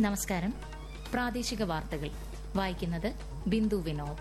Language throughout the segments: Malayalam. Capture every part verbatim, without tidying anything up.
നമസ്കാരം. പ്രാദേശിക വാർത്തകൾ വായിക്കുന്നത് ബിന്ദു വിനോദ്.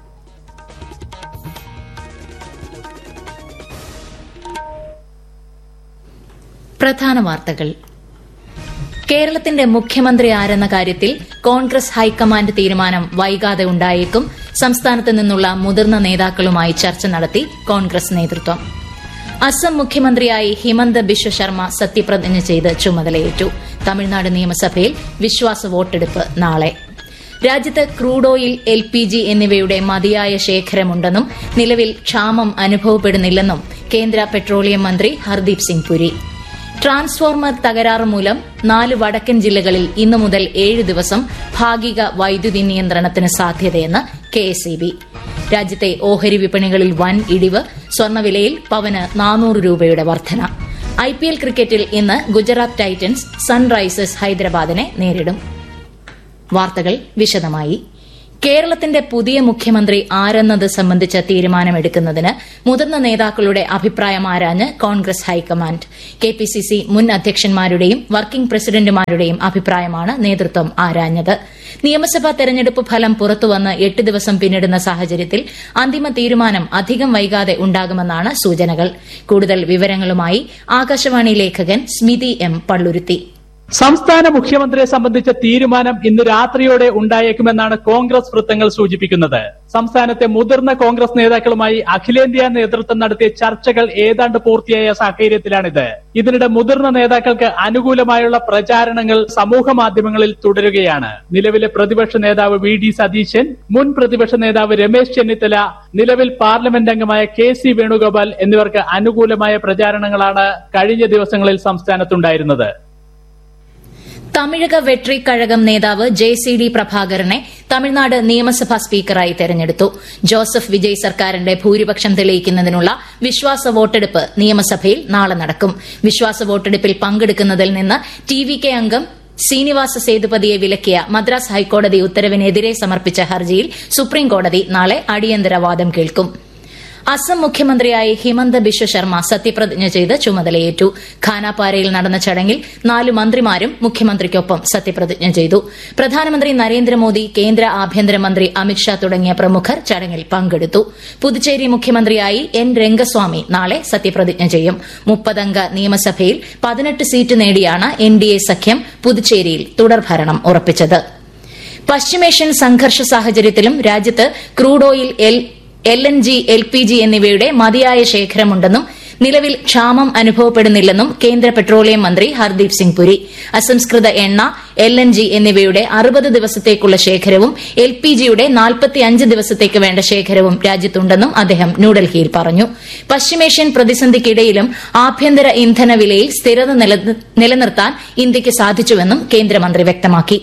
പ്രധാന വാർത്തകൾ. കേരളത്തിന്റെ മുഖ്യമന്ത്രി ആരെന്ന കാര്യത്തിൽ കോൺഗ്രസ് ഹൈക്കമാൻഡ് തീരുമാനം വൈകാതെ ഉണ്ടായേക്കും. സംസ്ഥാനത്ത് നിന്നുള്ള മുതിർന്ന നേതാക്കളുമായി ചർച്ച നടത്തി കോൺഗ്രസ് നേതൃത്വം. അസം മുഖ്യമന്ത്രിയായി ഹിമന്ത ബിശ്വ ശർമ്മ സത്യപ്രതിജ്ഞ ചെയ്ത് ചുമതലയേറ്റു. തമിഴ്നാട് നിയമസഭയിൽ വിശ്വാസ വോട്ടെടുപ്പ് നാളെ. രാജ്യത്ത് crude oil, L P G എന്നിവയുടെ മതിയായ ശേഖരമുണ്ടെന്നും നിലവിൽ ക്ഷാമം അനുഭവപ്പെടുന്നില്ലെന്നും കേന്ദ്ര പെട്രോളിയം മന്ത്രി ഹർദീപ് സിംഗ് പുരി. ട്രാൻസ്ഫോർമർ തകരാറ് മൂലം നാല് വടക്കൻ ജില്ലകളിൽ ഇന്നു മുതൽ ഏഴ് ദിവസം ഭാഗിക വൈദ്യുതി നിയന്ത്രണത്തിന് സാധ്യതയെന്ന് കെ എസ് ഇ ബി. രാജ്യത്തെ ഓഹരി വിപണികളിൽ വൻ ഇടിവ്. സ്വർണ്ണവിലയിൽ പവന് നാനൂറ് രൂപയുടെ വർധന. ഐ പി എൽ ക്രിക്കറ്റിൽ ഇന്ന് ഗുജറാത്ത് ടൈറ്റൻസ് സൺറൈസേഴ്സ് ഹൈദരാബാദിനെ നേരിടും. വാർത്തകൾ വിശദമായി. കേരളത്തിന്റെ പുതിയ മുഖ്യമന്ത്രി ആരെന്നത് സംബന്ധിച്ച തീരുമാനമെടുക്കുന്നതിന് മുതിർന്ന നേതാക്കളുടെ അഭിപ്രായം ആരാഞ്ഞ് Congress high command. K P C C മുൻ അധ്യക്ഷന്മാരുടെയും വർക്കിംഗ് പ്രസിഡന്റുമാരുടെയും അഭിപ്രായമാണ് നേതൃത്വം ആരാഞ്ഞത്. നിയമസഭാ തെരഞ്ഞെടുപ്പ് ഫലം പുറത്തുവന്ന് എട്ട് ദിവസം പിന്നിടുന്ന സാഹചര്യത്തിൽ അന്തിമ തീരുമാനം അധികം വൈകാതെ ഉണ്ടാകുമെന്നാണ് സൂചനകൾ. കൂടുതൽ വിവരങ്ങളുമായി ആകാശവാണി ലേഖകൻ സ്മിതി എം പള്ളുരുത്തി. സംസ്ഥാന മുഖ്യമന്ത്രിയെ സംബന്ധിച്ച തീരുമാനം ഇന്ന് രാത്രിയോടെ ഉണ്ടായേക്കുമെന്നാണ് കോൺഗ്രസ് വൃത്തങ്ങൾ സൂചിപ്പിക്കുന്നത്. സംസ്ഥാനത്തെ മുതിർന്ന കോൺഗ്രസ് നേതാക്കളുമായി അഖിലേന്ത്യാ നേതൃത്വം നടത്തിയ ചർച്ചകൾ ഏതാണ്ട് പൂർത്തിയായ സാഹചര്യത്തിലാണിത്. ഇതിനിടെ മുതിർന്ന നേതാക്കൾക്ക് അനുകൂലമായുള്ള പ്രചാരണങ്ങൾ സമൂഹ മാധ്യമങ്ങളിൽ തുടരുകയാണ്. നിലവിലെ പ്രതിപക്ഷ നേതാവ് വി ഡി സതീശൻ, മുൻ പ്രതിപക്ഷ നേതാവ് രമേശ് ചെന്നിത്തല, നിലവിൽ പാർലമെന്റ് അംഗമായ കെ സി വേണുഗോപാൽ എന്നിവർക്ക് അനുകൂലമായ പ്രചാരണങ്ങളാണ് കഴിഞ്ഞ ദിവസങ്ങളിൽ സംസ്ഥാനത്തുണ്ടായിരുന്നത്. തമിഴക വെട്രി കഴകം നേതാവ് ജെ സി ഡി പ്രഭാകരനെ തമിഴ്നാട് നിയമസഭാ സ്പീക്കറായി തെരഞ്ഞെടുത്തു. ജോസഫ് വിജയ് സർക്കാരിന്റെ ഭൂരിപക്ഷം തെളിയിക്കുന്നതിനുള്ള വിശ്വാസ വോട്ടെടുപ്പ് നിയമസഭയിൽ നാളെ നടക്കും. വിശ്വാസ വോട്ടെടുപ്പിൽ പങ്കെടുക്കുന്നതിൽ നിന്ന് ടി വി കെ അംഗം ശ്രീനിവാസ സേതുപതിയെ വിലക്കിയ മദ്രാസ് ഹൈക്കോടതി ഉത്തരവിനെതിരെ സമർപ്പിച്ച ഹർജിയിൽ സുപ്രീംകോടതി നാളെ അടിയന്തര വാദം കേൾക്കും. അസം മുഖ്യമന്ത്രിയായി ഹിമന്ത ബിശ്വ ശർമ്മ സത്യപ്രതിജ്ഞ ചെയ്ത് ചുമതലയേറ്റു. ഖാനാപാരയിൽ നടന്ന ചടങ്ങിൽ നാല് മന്ത്രിമാരും മുഖ്യമന്ത്രിക്കൊപ്പം സത്യപ്രതിജ്ഞ ചെയ്തു. പ്രധാനമന്ത്രി നരേന്ദ്രമോദി, കേന്ദ്ര ആഭ്യന്തരമന്ത്രി അമിത്ഷാ തുടങ്ങിയ പ്രമുഖർ ചടങ്ങിൽ പങ്കെടുത്തു. പുതുച്ചേരി മുഖ്യമന്ത്രിയായി എൻ രംഗസ്വാമി നാളെ സത്യപ്രതിജ്ഞ ചെയ്യും. മുപ്പതംഗ നിയമസഭയിൽ പതിനെട്ട് സീറ്റ് നേടിയാണ് എൻ ഡി എ സഖ്യം പുതുച്ചേരിയിൽ തുടർഭരണം ഉറപ്പിച്ചത്. പശ്ചിമേഷ്യൻ സംഘർഷ സാഹചര്യത്തിലും രാജ്യത്ത് crude oil, L N G, L P G എന്നിവയുടെ മതിയായ ശേഖരമുണ്ടെന്നും നിലവിൽ ക്ഷാമം അനുഭവപ്പെടുന്നില്ലെന്നും കേന്ദ്ര പെട്രോളിയം മന്ത്രി ഹർദീപ് സിംഗ് പുരി. അസംസ്കൃത എണ്ണ, എൽ എൻ ജി എന്നിവയുടെ അറുപത് ദിവസത്തേക്കുള്ള ശേഖരവും എൽ പി ജിയുടെ നാൽപ്പത്തിയഞ്ച് ദിവസത്തേക്ക് വേണ്ട ശേഖരവും രാജ്യത്തുണ്ടെന്നും അദ്ദേഹം ന്യൂഡൽഹിയിൽ പറഞ്ഞു. പശ്ചിമേഷ്യൻ പ്രതിസന്ധിക്കിടയിലും ആഭ്യന്തര ഇന്ധന വിലയിൽ സ്ഥിരത നിലനിർത്താൻ ഇന്ത്യയ്ക്ക് സാധിച്ചുവെന്നും കേന്ദ്രമന്ത്രി വ്യക്തമാക്കി.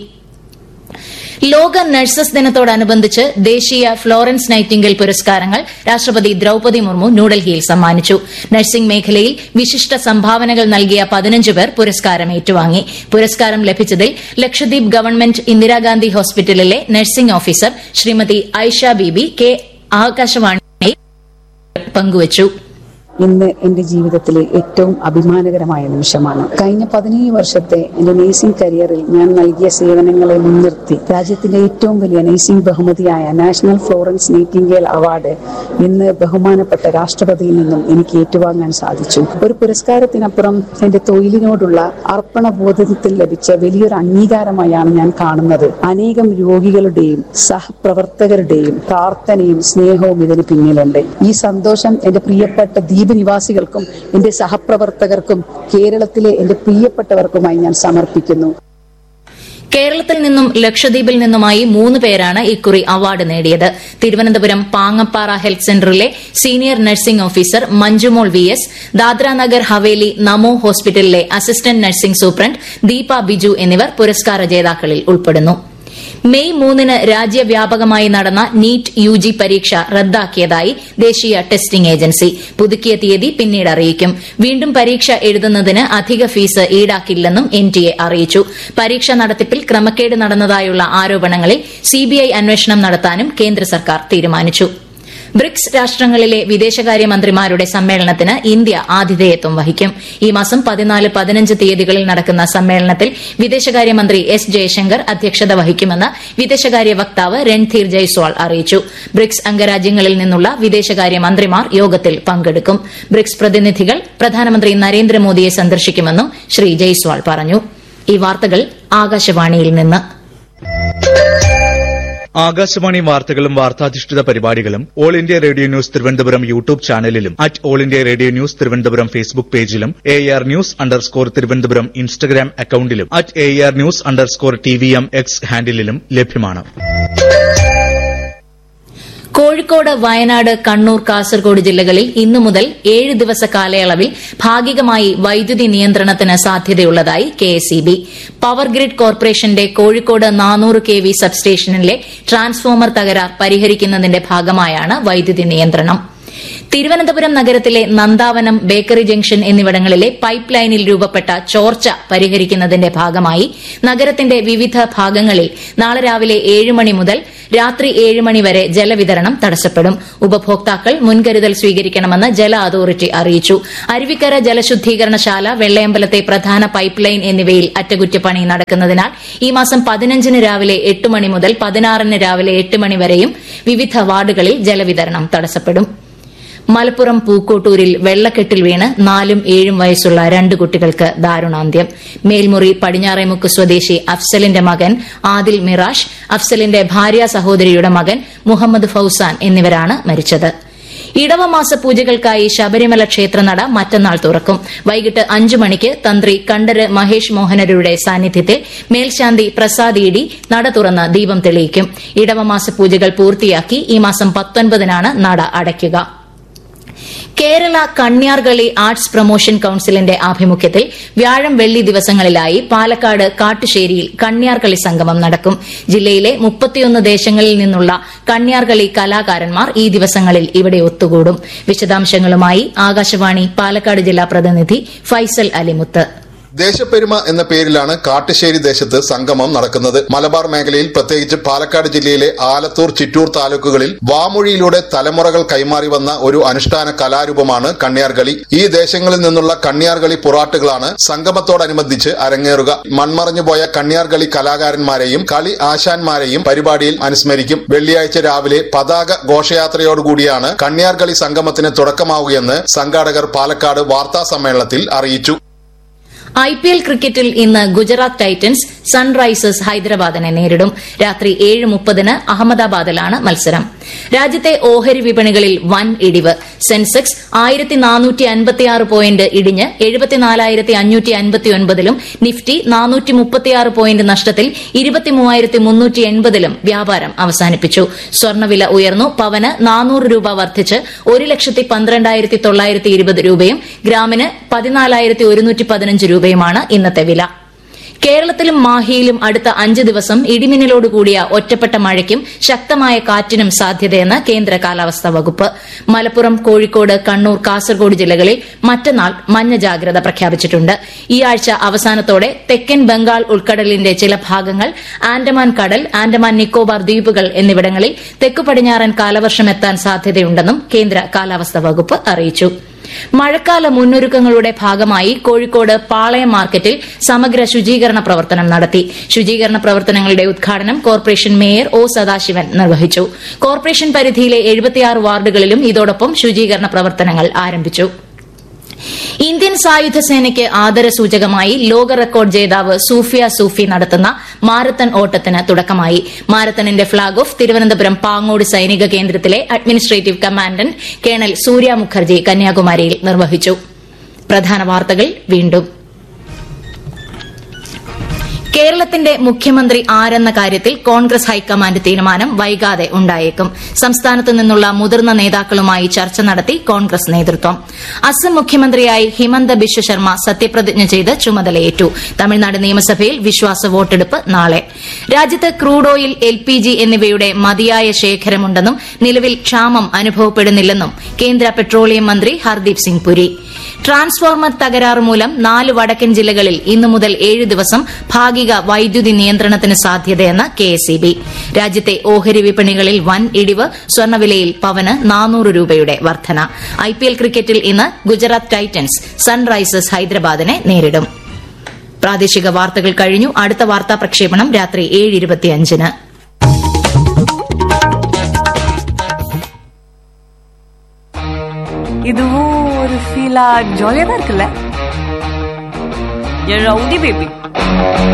ലോക നഴ്സസ് ദിനത്തോടനുബന്ധിച്ച് ദേശീയ ഫ്ലോറൻസ് നൈറ്റിംഗേൽ പുരസ്കാരങ്ങൾ രാഷ്ട്രപതി ദ്രൌപദി മുർമു ന്യൂഡൽഹിയിൽ സമ്മാനിച്ചു. നഴ്സിംഗ് മേഖലയിൽ വിശിഷ്ട സംഭാവനകൾ നൽകിയ പതിനഞ്ച് പേർ പുരസ്കാരം ഏറ്റുവാങ്ങി. പുരസ്കാരം ലഭിച്ചതിൽ ലക്ഷദ്വീപ് ഗവൺമെന്റ് ഇന്ദിരാഗാന്ധി ഹോസ്പിറ്റലിലെ നഴ്സിംഗ് ഓഫീസർ ശ്രീമതി ഐഷ ബീബി കെ ആകാശവാണിയെ പങ്കുവച്ചു. ഇന്ന് എന്റെ ജീവിതത്തിലെ ഏറ്റവും അഭിമാനകരമായ നിമിഷമാണ്. കഴിഞ്ഞ പതിനേഴ് വർഷത്തെ എന്റെ നഴ്സിംഗ് കരിയറിൽ ഞാൻ നൽകിയ സേവനങ്ങളെ മുൻനിർത്തി രാജ്യത്തിന്റെ ഏറ്റവും വലിയ നഴ്സിംഗ് ബഹുമതിയായ നാഷണൽ ഫ്ലോറൻസ് നൈറ്റിംഗേൽ അവാർഡ് ഇന്ന് ബഹുമാനപ്പെട്ട രാഷ്ട്രപതിയിൽ നിന്നും എനിക്ക് ഏറ്റുവാങ്ങാൻ സാധിച്ചു. ഒരു പുരസ്കാരത്തിനപ്പുറം എന്റെ തൊഴിലിനോടുള്ള അർപ്പണബോധത്തിൽ ലഭിച്ച വലിയൊരു അംഗീകാരമായാണ് ഞാൻ കാണുന്നത്. അനേകം രോഗികളുടെയും സഹപ്രവർത്തകരുടെയും പ്രാർത്ഥനയും സ്നേഹവും ഇതിന് പിന്നിലുണ്ട്. ഈ സന്തോഷം എന്റെ പ്രിയപ്പെട്ട ദ്വീപ് നിവാസികൾക്കും എന്റെ സഹപ്രവർത്തകർക്കും കേരളത്തിലെ എന്റെ പ്രിയപ്പെട്ടവർക്കുമായി ഞാൻ സമർപ്പിക്കുന്നു. കേരളത്തിൽ നിന്നും ലക്ഷദ്വീപിൽ നിന്നുമായി മൂന്ന് പേരാണ് ഇക്കുറി അവാർഡ് നേടിയത്. തിരുവനന്തപുരം പാങ്ങപ്പാറ ഹെൽത്ത് സെന്ററിലെ senior nursing officer Manjumol V S, Dadra Nagar Haveli നമോ ഹോസ്പിറ്റലിലെ assistant nursing superintendent Deepa Biju എന്നിവർ പുരസ്കാര ജേതാക്കളിൽ ഉൾപ്പെടുന്നു. മെയ് മൂന്നിന് രാജ്യവ്യാപകമായി നടന്ന നീറ്റ് യു ജി പരീക്ഷ റദ്ദാക്കിയതായി ദേശീയ ടെസ്റ്റിംഗ് ഏജൻസി. പുതുക്കിയ തീയതി പിന്നീട് അറിയിക്കും. വീണ്ടും പരീക്ഷ എഴുതുന്നതിന് അധിക ഫീസ് ഈടാക്കില്ലെന്നും എൻ ടി എ അറിയിച്ചു. പരീക്ഷ നടത്തിപ്പിൽ ക്രമക്കേട് നടന്നതായുള്ള ആരോപണങ്ങളിൽ സിബിഐ അന്വേഷണം നടത്താനും കേന്ദ്ര സർക്കാർ തീരുമാനിച്ചു. ബ്രിക്സ് രാഷ്ട്രങ്ങളിലെ വിദേശകാര്യമന്ത്രിമാരുടെ സമ്മേളനത്തിന് ഇന്ത്യ ആതിഥേയത്വം വഹിക്കും. ഈ മാസം പതിനാല് പതിനഞ്ച് തീയതികളിൽ നടക്കുന്ന സമ്മേളനത്തിൽ വിദേശകാര്യമന്ത്രി എസ് ജയശങ്കർ അധ്യക്ഷത വഹിക്കുമെന്ന് വിദേശകാര്യ വക്താവ് രൺധീർ ജയ്സ്വാൾ അറിയിച്ചു. ബ്രിക്സ് അംഗരാജ്യങ്ങളിൽ നിന്നുള്ള വിദേശകാര്യമന്ത്രിമാർ യോഗത്തിൽ പങ്കെടുക്കും. ബ്രിക്സ് പ്രതിനിധികൾ പ്രധാനമന്ത്രി നരേന്ദ്രമോദിയെ സന്ദർശിക്കുമെന്നും ശ്രീ ജയ്സ്വാൾ പറഞ്ഞു. ഈ വാർത്തകൾ ആകാശവാണിയിൽ നിന്ന്. ആകാശവാണി വാർത്തകളും വാർത്താധിഷ്ഠിത പരിപാടികളും all India radio news Thiruvananthapuram YouTube ചാനലിലും at all India radio news Thiruvananthapuram Facebook പേജിലും A R news underscore Thiruvananthapuram Instagram അക്കൌണ്ടിലും at A R news underscore T V M X ഹാൻഡിലും ലഭ്യമാണ്. കോഴിക്കോട്, വയനാട്, കണ്ണൂർ, കാസർഗോഡ് ജില്ലകളിൽ ഇന്നു മുതൽ ഏഴ് ദിവസ കാലയളവിൽ ഭാഗികമായി വൈദ്യുതി നിയന്ത്രണത്തിന് സാധ്യതയുള്ളതായി K S E B. Power grid കോർപ്പറേഷന്റെ കോഴിക്കോട് നാനൂറ് കെ വി സബ്സ്റ്റേഷനിലെ ട്രാൻസ്ഫോമർ തകരാർ പരിഹരിക്കുന്നതിന്റെ ഭാഗമായാണ് വൈദ്യുതി നിയന്ത്രണം. തിരുവനന്തപുരം നഗരത്തിലെ നന്ദാവനം, ബേക്കറി ജംഗ്ഷൻ എന്നിവിടങ്ങളിലെ പൈപ്പ് ലൈനിൽ രൂപപ്പെട്ട ചോർച്ച പരിഹരിക്കുന്നതിന്റെ ഭാഗമായി നഗരത്തിന്റെ വിവിധ ഭാഗങ്ങളിൽ നാളെ രാവിലെ ഏഴ് മണി മുതൽ രാത്രി ഏഴ് മണി വരെ ജലവിതരണം തടസ്സപ്പെടും. ഉപഭോക്താക്കൾ മുൻകരുതൽ സ്വീകരിക്കണമെന്ന് ജല അതോറിറ്റി അറിയിച്ചു. അരുവിക്കര ജലശുദ്ധീകരണശാല, വെള്ളയമ്പലത്തെ പ്രധാന പൈപ്പ് ലൈൻ എന്നിവയിൽ അറ്റകുറ്റപ്പണി നടക്കുന്നതിനാൽ ഈ മാസം പതിനഞ്ചിന് രാവിലെ എട്ട് മണി മുതൽ പതിനാറിന് രാവിലെ എട്ട് മണി വരെയും വിവിധ വാർഡുകളിൽ ജലവിതരണം തടസ്സപ്പെടും. മലപ്പുറം പൂക്കോട്ടൂരിൽ വെള്ളക്കെട്ടിൽ വീണ് നാലും ഏഴും വയസ്സുള്ള രണ്ട് കുട്ടികൾക്ക് ദാരുണാന്ത്യം. മേൽമുറി പടിഞ്ഞാറേമുക്ക് സ്വദേശി അഫ്സലിന്റെ മകൻ ആദിൽ മിറാഷ്, അഫ്സലിന്റെ ഭാര്യ സഹോദരിയുടെ മകൻ മുഹമ്മദ് ഫൌസാൻ എന്നിവരാണ് മരിച്ചത്. ഇടവമാസ പൂജകൾക്കായി ശബരിമല ക്ഷേത്രനട മറ്റന്നാൾ തുറക്കും. വൈകിട്ട് അഞ്ചു മണിക്ക് തന്ത്രി കണ്ഠര് മഹേഷ് മോഹനരുടെ സാന്നിധ്യത്തിൽ മേൽശാന്തി പ്രസാദ് ഇ ഡി നട തുറന്ന് ദീപം തെളിയിക്കും. ഇടവമാസ പൂജകൾ പൂർത്തിയാക്കി ഈ മാസം പത്തൊൻപതിനാണ് നട അടയ്ക്കുക. കേരള കണ്യാർകളി ആർട്സ് പ്രൊമോഷൻ കൌൺസിലിന്റെ ആഭിമുഖ്യത്തിൽ വ്യാഴം, വെള്ളി ദിവസങ്ങളിലായി പാലക്കാട് കാട്ടുശ്ശേരിയിൽ കണ്യാർകളി സംഗമം നടക്കും. ജില്ലയിലെ മുപ്പത്തിയൊന്ന് ദേശങ്ങളിൽ നിന്നുള്ള കണ്യാർകളി കലാകാരന്മാർ ഈ ദിവസങ്ങളിൽ ഇവിടെ ഒത്തുകൂടും. വിശദാംശങ്ങളുമായി ആകാശവാണി പാലക്കാട് ജില്ലാ പ്രതിനിധി ഫൈസൽ അലിമുത്ത്. ദേശപ്പെരുമ എന്ന പേരിലാണ് കാട്ടുശ്ശേരി ദേശത്ത് സംഗമം നടക്കുന്നത്. മലബാർ മേഖലയിൽ, പ്രത്യേകിച്ച് പാലക്കാട് ജില്ലയിലെ ആലത്തൂർ, ചിറ്റൂർ താലൂക്കുകളിൽ വാമൊഴിയിലൂടെ തലമുറകൾ കൈമാറി വന്ന ഒരു അനുഷ്ഠാന കലാരൂപമാണ് കണ്യാർകളി. ഈ ദേശങ്ങളിൽ നിന്നുള്ള കണ്യാർകളി പുറാട്ടുകളാണ് സംഗമത്തോടനുബന്ധിച്ച് അരങ്ങേറുക. മൺമറഞ്ഞുപോയ കണ്യാർകളി കലാകാരന്മാരെയും കളി ആശാന്മാരെയും പരിപാടിയിൽ അനുസ്മരിക്കും. വെള്ളിയാഴ്ച രാവിലെ പതാക ഘോഷയാത്രയോടുകൂടിയാണ് കണ്യാർകളി സംഗമത്തിന് തുടക്കമാവുകയെന്ന് സംഘാടകർ പാലക്കാട് വാർത്താ സമ്മേളനത്തിൽ അറിയിച്ചു. ഐ പി എൽ ക്രിക്കറ്റിൽ ഇന്ന് ഗുജറാത്ത് ടൈറ്റൻസ് സൺറൈസേഴ്സ് ഹൈദരാബാദിനെ നേരിടും. രാത്രി ഏഴ് മുപ്പതിന് അഹമ്മദാബാദിലാണ് മത്സരം. രാജ്യത്തെ ഓഹരി വിപണികളിൽ വൻ ഇടിവ്. സെൻസെക്സ് ആയിരത്തി നാനൂറ്റി അൻപത്തിയാറ് പോയിന്റ് ഇടിഞ്ഞ് എഴുപത്തിനാലായിരത്തി അഞ്ഞൂറ്റി അൻപത്തിയൊൻപതിലും നിഫ്റ്റി നാനൂറ്റി മുപ്പത്തിയാറ് പോയിന്റ് നഷ്ടത്തിൽ ഇരുപത്തിമൂവായിരത്തി മുന്നൂറ്റി എൺപതിലും വ്യാപാരം അവസാനിപ്പിച്ചു. സ്വർണ്ണവില ഉയർന്നു. പവന് നാനൂറ് രൂപ വർദ്ധിച്ച് ഒരു ലക്ഷത്തി പന്ത്രണ്ടായിരത്തി തൊള്ളായിരത്തി ഇരുപത് രൂപയും ഗ്രാമിന് പതിനാലായിരത്തി ഒരുന്നൂറ്റി പതിനഞ്ച് രൂപയുമാണ് ഇന്നത്തെ വില. കേരളത്തിലും മാഹിയിലും അടുത്ത അഞ്ച് ദിവസം ഇടിമിന്നലോടുകൂടിയ ഒറ്റപ്പെട്ട മഴയ്ക്കും ശക്തമായ കാറ്റിനും സാധ്യതയെന്ന് കേന്ദ്ര കാലാവസ്ഥാ വകുപ്പ്. മലപ്പുറം, കോഴിക്കോട്, കണ്ണൂർ, കാസർഗോഡ് ജില്ലകളിൽ മറ്റന്നാൾ മഞ്ഞ ജാഗ്രത പ്രഖ്യാപിച്ചിട്ടുണ്ട്. ഈ ആഴ്ച അവസാനത്തോടെ തെക്കൻ ബംഗാൾ ഉൾക്കടലിന്റെ ചില ഭാഗങ്ങൾ, ആൻഡമാൻ കടൽ, ആൻഡമാൻ നിക്കോബാർ ദ്വീപുകൾ എന്നിവിടങ്ങളിൽ തെക്കു പടിഞ്ഞാറൻ കാലവർഷം എത്താൻ സാധ്യതയുണ്ടെന്നും കേന്ദ്ര കാലാവസ്ഥാ വകുപ്പ് അറിയിച്ചു. മഴക്കാല മുന്നൊരുക്കങ്ങളുടെ ഭാഗമായി കോഴിക്കോട് പാളയം മാർക്കറ്റിൽ സമഗ്ര ശുചീകരണ പ്രവർത്തനം നടത്തി. ശുചീകരണ പ്രവർത്തനങ്ങളുടെ ഉദ്ഘാടനം കോർപ്പറേഷൻ മേയർ ഒ സദാശിവൻ നിർവഹിച്ചു. കോർപ്പറേഷൻ പരിധിയിലെ എഴുപത്തിയാറ് വാർഡുകളിലും ഇതോടൊപ്പം ശുചീകരണ പ്രവർത്തനങ്ങൾ ആരംഭിച്ചു. ഇന്ത്യൻ സായുധ സേനയ്ക്ക് ആദരസൂചകമായി ലോക റെക്കോർഡ് ജേതാവ് സൂഫിയ സൂഫി നടത്തുന്ന മാരത്തൺ ഓട്ടത്തിന് തുടക്കമായി. മാരത്തണിന്റെ ഫ്ളാഗ് ഓഫ് തിരുവനന്തപുരം പാങ്ങോട് സൈനിക കേന്ദ്രത്തിലെ അഡ്മിനിസ്ട്രേറ്റീവ് കമാൻഡന്റ് കേണൽ സൂര്യ മുഖർജി കന്യാകുമാരിയിൽ നിർവഹിച്ചു. പ്രധാന വാർത്തകൾ വീണ്ടും. കേരളത്തിന്റെ മുഖ്യമന്ത്രി ആരെന്ന കാര്യത്തിൽ കോൺഗ്രസ് ഹൈക്കമാൻഡ് തീരുമാനം വൈകാതെ ഉണ്ടായേക്കും. സംസ്ഥാനത്ത് നിന്നുള്ള മുതിർന്ന നേതാക്കളുമായി ചർച്ച നടത്തി കോൺഗ്രസ് നേതൃത്വം. അസം മുഖ്യമന്ത്രിയായി ഹിമന്ത ബിശ്വ ശർമ്മ സത്യപ്രതിജ്ഞ ചെയ്ത് ചുമതലയേറ്റു. തമിഴ്നാട് നിയമസഭയിൽ വിശ്വാസ വോട്ടെടുപ്പ് നാളെ. രാജ്യത്ത് crude oil, L P G എന്നിവയുടെ മതിയായ ശേഖരമുണ്ടെന്നും നിലവിൽ ക്ഷാമം അനുഭവപ്പെടുന്നില്ലെന്നും കേന്ദ്ര പെട്രോളിയം മന്ത്രി ഹർദീപ് സിംഗ് പുരി. ട്രാൻസ്ഫോർമർ തകരാറ് മൂലം നാല് വടക്കൻ ജില്ലകളിൽ ഇന്നു മുതൽ ഏഴ് ദിവസം ഭാഗിക വൈദ്യുതി നിയന്ത്രണത്തിന് സാധ്യതയെന്ന് കെഎസ്ഇബി. രാജ്യത്തെ ഓഹരി വിപണികളിൽ വൻ ഇടിവ്, സ്വർണ്ണവിലയിൽ പവന് നാനൂറ് രൂപയുടെ വർധന. ഐപിഎൽ ക്രിക്കറ്റിൽ ഇന്ന് ഗുജറാത്ത് ടൈറ്റൻസ് സൺറൈസേഴ്സ് ഹൈദരാബാദിനെ നേരിടും. പ്രാദേശിക വാർത്തകൾ കഴിഞ്ഞു. അടുത്ത വാർത്താ പ്രക്ഷേപണം രാത്രി ഏഴ് ഇരുപത്തിയഞ്ചിന്. இதுவும் ஒரு ஃபீலா ஜாலியா தான் இருக்குல்ல. Rowdy baby